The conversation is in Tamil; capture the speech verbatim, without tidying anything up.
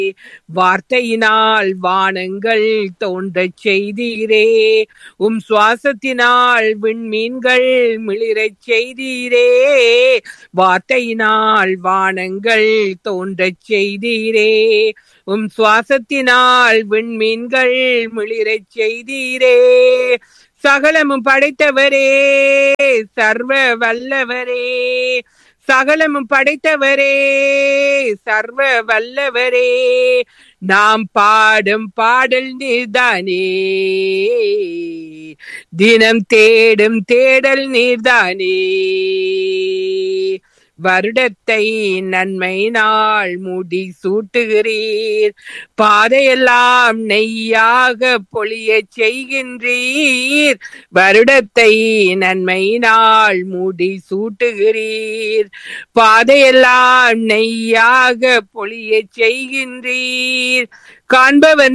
வார்த்தையினால் வானங்கள் தோன்றச் செய்தீரே. உம் சுவாசத்தினால் விண்மீன்கள் மிளிரச் செய்தீரே. வார்த்தையினால் வானங்கள் தோன்றச் செய்தீரே. உம் சுவாசத்தினால் விண்மீன்கள் மிளிரச் செய்தீரே. சகலமும் படைத்தவரே, சர்வ வல்லவரே. சகலமும் படைத்தவரே, சர்வ வல்லவரே. நாம் பாடும் பாடல் நீர்தானே, தினம் தேடும் தேடல் நீர்தானே. வருடத்தை நன்மை நாள் முடி சூட்டுகிறீர். பாதையெல்லாம் நெய்யாக பொழியச் செய்கின்றீர். வருடத்தை நன்மை நாள் முடி சூட்டுகிறீர். பாதையெல்லாம் நெய்யாக பொழியச் செய்கின்றீர். காண்பவன்